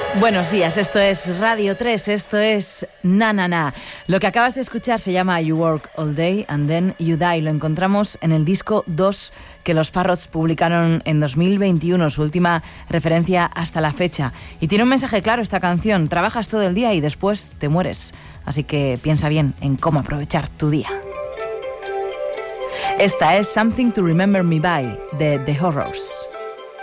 Buenos días, esto es Radio 3, esto es Na Na Na. Lo que acabas de escuchar se llama You Work All Day and Then You Die. Lo encontramos en el disco 2 que los Parrots publicaron en 2021, su última referencia hasta la fecha. Y tiene un mensaje claro esta canción: trabajas todo el día y después te mueres. Así que piensa bien en cómo aprovechar tu día. Esta es Something to Remember Me By, de The Horrors.